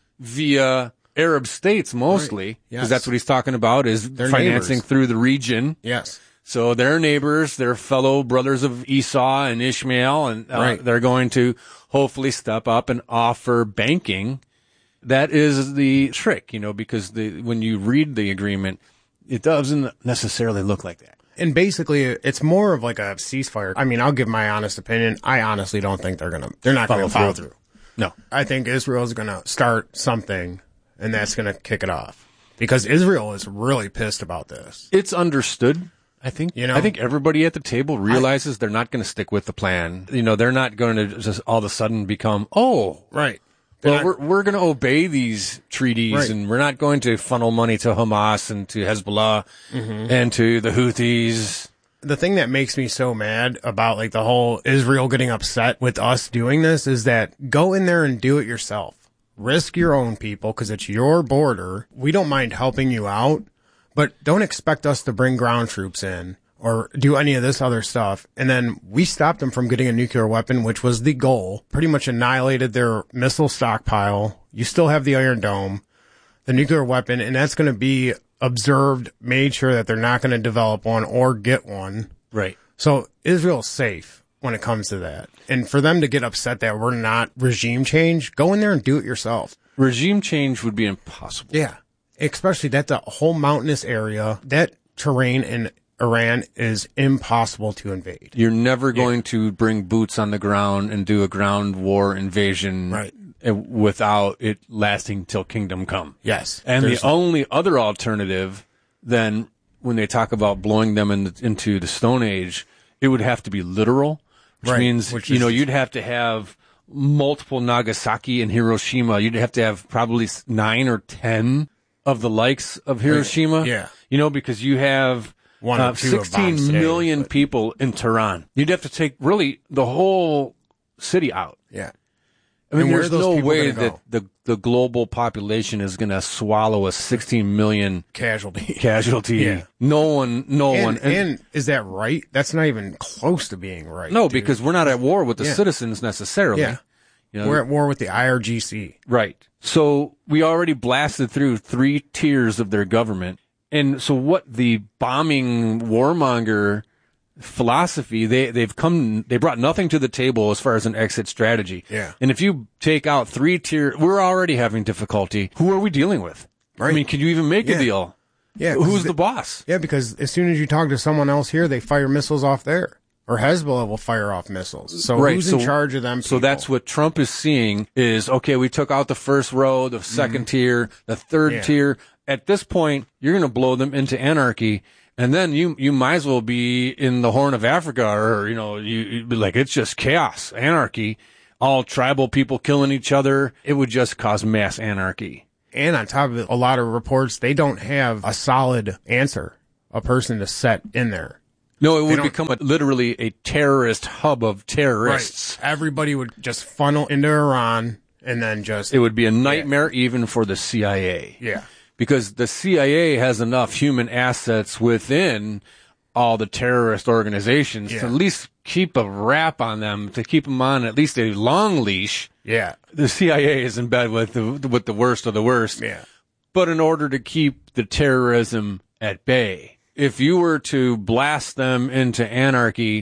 via Arab states mostly, because Yes. that's what he's talking about is Their financing neighbors. through the region. Yes. So their neighbors, their fellow brothers of Esau and Ishmael, and uh, Right. they're going to hopefully step up and offer banking. That is the trick, you know, because the when you read the agreement, it doesn't necessarily look like that. And basically, it's more of like a ceasefire. I mean, I'll give my honest opinion. I honestly don't think they're gonna. They're not Follow gonna follow through. through. No. I think Israel's gonna start something, and that's gonna kick it off because Israel is really pissed about this. It's understood. I think, You know? I think everybody at the table realizes they're not going to stick with the plan. You know, they're not going to just all of a sudden become, oh, Right. well, They're we're, we're going to obey these treaties Right. and we're not going to funnel money to Hamas and to Hezbollah Mhm. and to the Houthis. The thing that makes me so mad about like the whole Israel getting upset with us doing this is that go in there and do it yourself. Risk your own people because it's your border. We don't mind helping you out, but don't expect us to bring ground troops in or do any of this other stuff. And then we stopped them from getting a nuclear weapon, which was the goal. Pretty much annihilated their missile stockpile. You still have the Iron Dome. the nuclear weapon, and that's going to be observed, made sure that they're not going to develop one or get one. Right. So Israel's safe when it comes to that. And for them to get upset that we're not regime change, go in there and do it yourself. Regime change would be impossible. Yeah. Especially that's a whole mountainous area. That terrain in Iran is impossible to invade. You're never going yeah. to bring boots on the ground and do a ground war invasion right. without it lasting till kingdom come. Yes. And the only other alternative then, when they talk about blowing them in the, into the Stone Age, it would have to be literal, which right. means, which you is, know, you'd have to have multiple Nagasaki and Hiroshima. You'd have to have probably nine or ten of the likes of Hiroshima. Yeah. You know, because you have One uh, or two sixteen today, million but... people in Tehran. You'd have to take really the whole city out. Yeah. I mean, and there's no way that go? the, the global population is going to swallow a sixteen million casualty. Casualty. Yeah. No one, no and, one. And, and is that right? That's not even close to being right. No, dude. because we're not at war with the yeah. citizens necessarily. Yeah. You know, we're at war with the I R G C. Right. So we already blasted through three tiers of their government. And so what the bombing warmonger philosophy, they, they've come, they brought nothing to the table as far as an exit strategy. Yeah. And if you take out three tier, we're already having difficulty. Who are we dealing with? Right. I mean, can you even make yeah. a deal? Yeah. Who's they, the boss? Yeah, because as soon as you talk to someone else here, they fire missiles off there. Or Hezbollah will fire off missiles. So right. who's so, in charge of them people? So that's what Trump is seeing is, okay, we took out the first row, the second mm-hmm. tier, the third yeah. tier. At this point, you're going to blow them into anarchy. And then you, you might as well be in the Horn of Africa or, you know, you, you like, it's just chaos, anarchy, all tribal people killing each other. It would just cause mass anarchy. And on top of it, a lot of reports, they don't have a solid answer, a person to set in there. No, it They would become a, literally a terrorist hub of terrorists. Right. Everybody would just funnel into Iran and then just... It would be a nightmare yeah. even for the C I A. Yeah. Because the C I A has enough human assets within all the terrorist organizations yeah. to at least keep a wrap on them, to keep them on at least a long leash. Yeah. The C I A is in bed with the, with the worst of the worst. Yeah. But in order to keep the terrorism at bay, if you were to blast them into anarchy,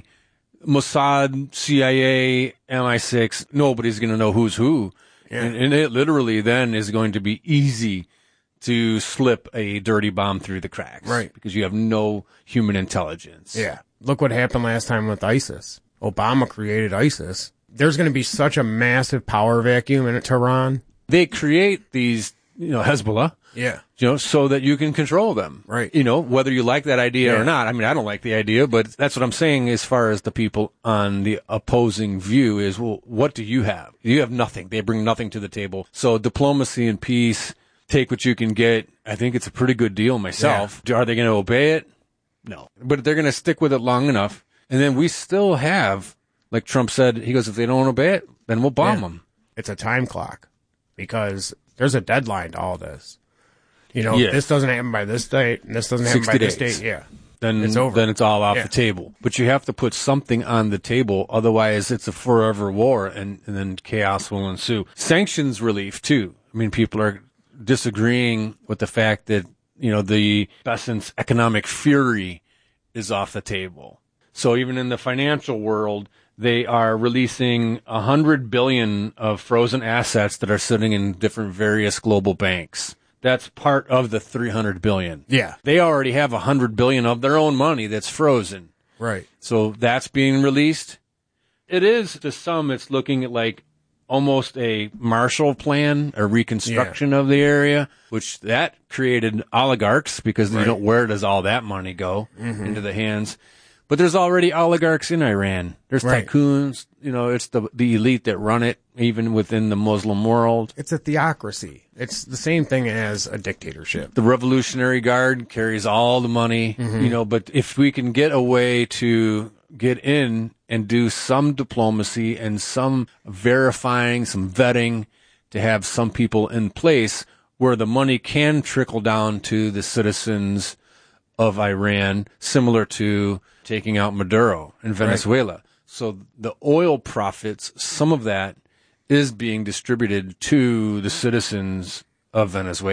Mossad, C I A, M I six, nobody's going to know who's who. Yeah. And, and it literally then is going to be easy to slip a dirty bomb through the cracks. Right. Because you have no human intelligence. Yeah. Look what happened last time with ISIS. Obama created ISIS. There's going to be such a massive power vacuum in Tehran. They create these, you know, Hezbollah. Yeah. You know, so that you can control them. Right. You know, whether you like that idea yeah. or not. I mean, I don't like the idea, but that's what I'm saying as far as the people on the opposing view is, well, what do you have? You have nothing. They bring nothing to the table. So diplomacy and peace, take what you can get. I think it's a pretty good deal myself. Yeah. Are they going to obey it? No. But they're going to stick with it long enough. And then we still have, like Trump said, he goes, if they don't obey it, then we'll bomb yeah. them. It's a time clock because there's a deadline to all this. You know, yes. if this doesn't happen by this date, and this doesn't happen by days. this date, yeah, then it's over. Then it's all off yeah. the table. But you have to put something on the table, otherwise it's a forever war, and, and then chaos will ensue. Sanctions relief too. I mean, people are disagreeing with the fact that, you know, the essence economic fury is off the table. So even in the financial world, they are releasing a hundred billion of frozen assets that are sitting in different various global banks. That's part of the three hundred billion. Yeah. They already have one hundred billion of their own money that's frozen. Right. So that's being released. It is, to some, it's looking at like almost a Marshall Plan, a reconstruction yeah. of the area, which that created oligarchs because right. you know, where does all that money go? Mm-hmm. Into the hands. But there's already oligarchs in Iran. There's right. tycoons. You know, it's the the elite that run it, even within the Muslim world. It's a theocracy. It's the same thing as a dictatorship. The Revolutionary Guard carries all the money, mm-hmm. you know, but if we can get a way to get in and do some diplomacy and some verifying, some vetting, to have some people in place where the money can trickle down to the citizens of Iran, similar to taking out Maduro in Venezuela. Right. So the oil profits, some of that is being distributed to the citizens of Venezuela.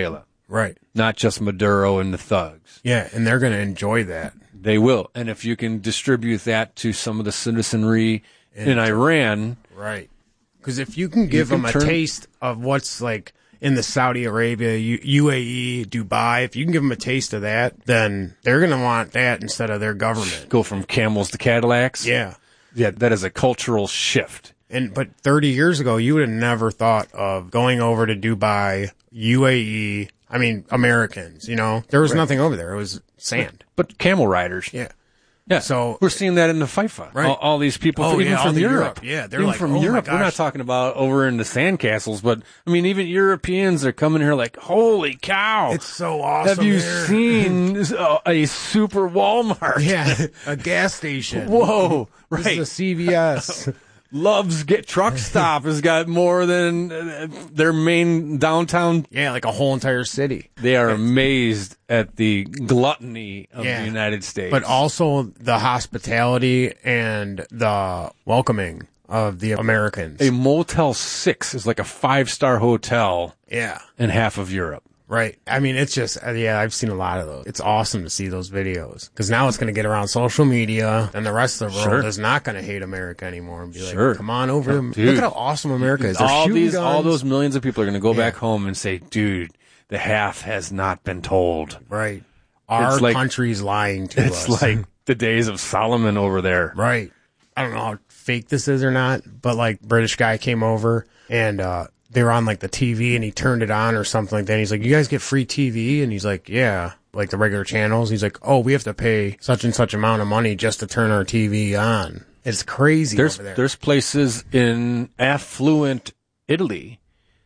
Right. Not just Maduro and the thugs. Yeah, and they're going to enjoy that. They will. And if you can distribute that to some of the citizenry in, in Iran. Right. Because if you can give you can them a turn, taste of what's like in the Saudi Arabia, U- UAE, Dubai, if you can give them a taste of that, then they're going to want that instead of their government. Go from camels to Cadillacs. Yeah. Yeah, that is a cultural shift. And but thirty years ago, you would have never thought of going over to Dubai, U A E. I mean, Americans, you know, there was Right. nothing over there. It was sand. But camel riders. Yeah. Yeah. So we're seeing that in the FIFA. Right. All, all these people, Oh, even yeah, all from the Europe. Europe. Yeah, they're even like, from oh my Europe. We're not gosh. talking about over in the sandcastles, but I mean, even Europeans are coming here like, holy cow. It's so awesome. Have you here. seen a, a super Walmart? Yeah, a gas station. Whoa. This Right. is a C V S. Love's Get Truck Stop has got more than uh, their main downtown. Yeah, like a whole entire city. They are amazed at the gluttony of Yeah. the United States. But also the hospitality and the welcoming of the Americans. A Motel six is like a five-star hotel Yeah. in half of Europe. Right. I mean, it's just, uh, yeah, I've seen a lot of those. It's awesome to see those videos because now it's going to get around social media and the rest of the world Sure. is not going to hate America anymore and be Sure. like, come on over. Dude. Look at how awesome America is. They're all shooting these, all guns. those millions of people are going to go Yeah. back home and say, dude, the half has not been told. Right. Our It's like- country's lying to It's us. like the days of Solomon over there. Right. I don't know how fake this is or not, but like British guy came over and uh they were on like the T V and he turned it on or something like that. And he's like, you guys get free T V? And he's like, yeah, like the regular channels. He's like, oh, we have to pay such and such amount of money just to turn our T V on. It's crazy There's over there. there's places in affluent Italy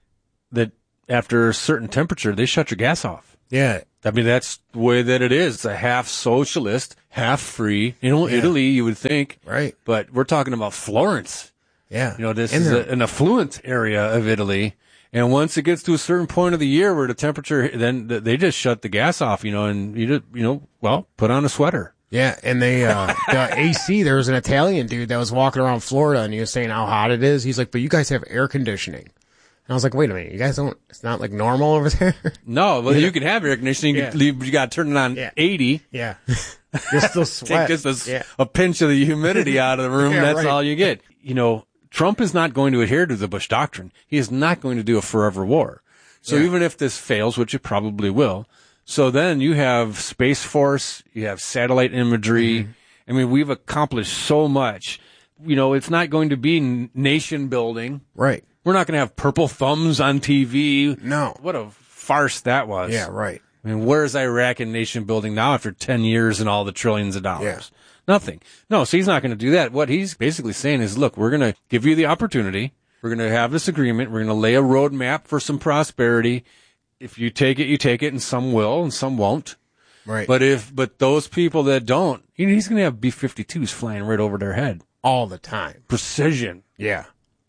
that after a certain temperature they shut your gas off. Yeah. I mean that's the way that it is. It's a half socialist, half free. You know, Yeah. Italy you would think, Right. but we're talking about Florence. Yeah. You know, this And is they're- a, an affluent area of Italy. And once it gets to a certain point of the year where the temperature, then th- they just shut the gas off, you know, and you just, you know, well, put on a sweater. Yeah, and they uh the A C, there was an Italian dude that was walking around Florida and he was saying how hot it is. He's like, but you guys have air conditioning. And I was like, wait a minute, you guys don't, it's not like normal over there? No, well, Yeah. you can have air conditioning. Yeah. You, you got to turn it on Yeah. eighty. Yeah. You'll still sweat. Take just a, s- Yeah. a pinch of the humidity out of the room. Yeah, That's right. all you get. You know, Trump is not going to adhere to the Bush doctrine. He is not going to do a forever war. So Yeah. even if this fails, which it probably will, so then you have Space Force, you have satellite imagery. Mm-hmm. I mean, we've accomplished so much. You know, it's not going to be n- nation building. Right. We're not going to have purple thumbs on T V. No. What a farce that was. Yeah, right. I mean, where's Iraq in nation building now after ten years and all the trillions of dollars? Yeah. Nothing. No, so he's not going to do that. What he's basically saying is, look, we're going to give you the opportunity. We're going to have this agreement. We're going to lay a roadmap for some prosperity. If you take it, you take it, and some will and some won't. Right. But if, but those people that don't, you know, he's going to have B fifty-twos flying right over their head. All the time. Precision. Yeah.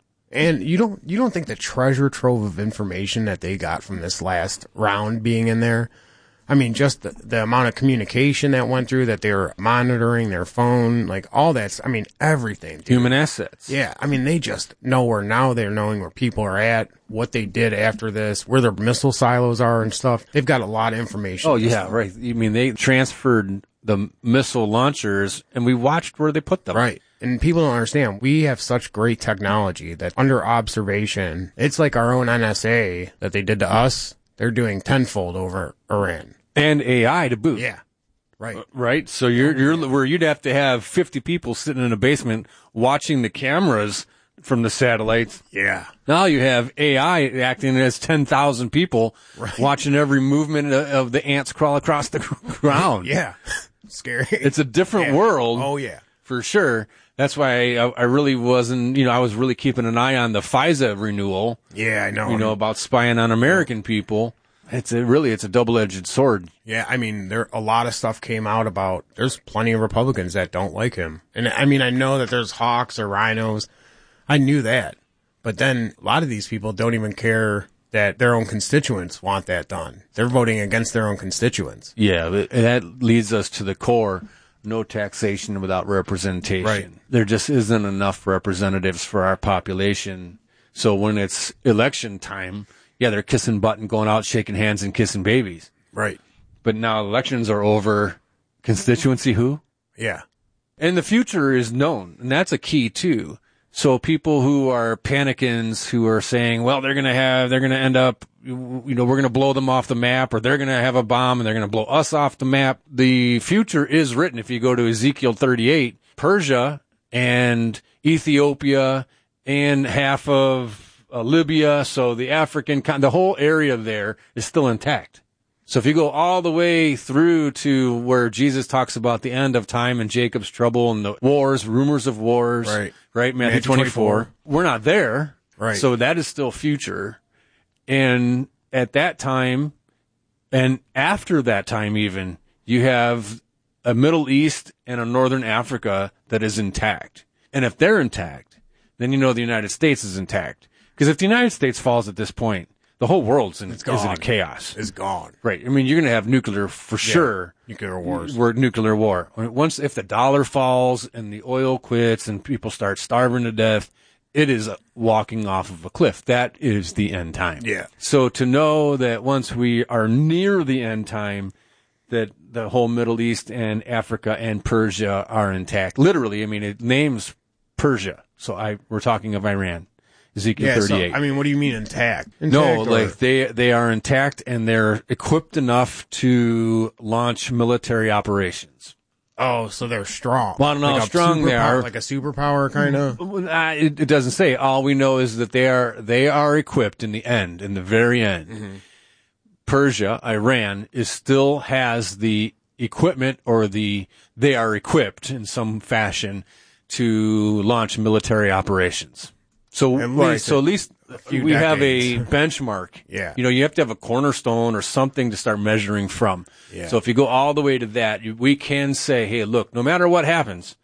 And you don't you don't think the treasure trove of information that they got from this last round being in there? I mean, just the, the amount of communication that went through, that they were monitoring their phone, like all that's, I mean, everything. Dude. Human assets. Yeah. I mean, they just know where now they're knowing where people are at, what they did after this, where their missile silos are and stuff. They've got a lot of information. Oh, yeah, right. You mean they transferred the missile launchers and we watched where they put them. Right. And people don't understand. We have such great technology that under observation, it's like our own N S A that they did to us. They're doing tenfold over Iran. And A I to boot. Yeah. Right. Right. So you're, you're where you'd have to have fifty people sitting in a basement watching the cameras from the satellites. Yeah. Now you have A I acting as ten thousand people Right. watching every movement of, of the ants crawl across the ground. Yeah. Scary. It's a different Yeah. world. Oh, yeah. For sure. That's why I, I really wasn't, you know, I was really keeping an eye on the FISA renewal. Yeah, I know. You know, about spying on American people. It's a, really, it's a double-edged sword. Yeah, I mean, there a lot of stuff came out about. There's plenty of Republicans that don't like him, and I mean, I know that there's hawks or rhinos. I knew that, but then a lot of these people don't even care that their own constituents want that done. They're voting against their own constituents. Yeah, but that leads us to the core. No taxation without representation. Right. There just isn't enough representatives for our population. So when it's election time, yeah, they're kissing butt and going out, shaking hands and kissing babies. Right. But now elections are over. Constituency who? Yeah. And the future is known, and that's a key too. So people who are panicans, who are saying, well, they're going to have, they're going to end up, you know, we're going to blow them off the map, or they're going to have a bomb and they're going to blow us off the map. The future is written. If you go to Ezekiel thirty-eight, Persia and Ethiopia and half of uh, Libya, so the African, con- the whole area there is still intact. So if you go all the way through to where Jesus talks about the end of time and Jacob's trouble and the wars, rumors of wars, right, right, Matthew, Matthew twenty-four, twenty-four, we're not there. Right. So that is still future. And at that time, and after that time even, you have a Middle East and a Northern Africa that is intact. And if they're intact, then you know the United States is intact. Because if the United States falls at this point, the whole world's in, is in a chaos. It's gone. Right. I mean, you're going to have nuclear for yeah. sure. Nuclear wars. We're nuclear war. Once, if the dollar falls and the oil quits and people start starving to death, it is walking off of a cliff. That is the end time. Yeah. So to know that once we are near the end time, that the whole Middle East and Africa and Persia are intact. Literally, I mean, it names Persia. So I, we're talking of Iran. Ezekiel yeah, thirty-eight. So, I mean, what do you mean intact? intact no, or? like they they are intact and they're equipped enough to launch military operations. Oh, so they're strong. Well, I don't know like how strong they are. Like a superpower, kind of. Uh, it, it doesn't say. All we know is that they are they are equipped in the end, in the very end. Mm-hmm. Persia, Iran, is still has the equipment, or the they are equipped in some fashion to launch military operations. So, at right, so at least we decades. have a benchmark. Yeah. You know, you have to have a cornerstone or something to start measuring from. Yeah. So if you go all the way to that, you, we can say, hey, look, no matter what happens,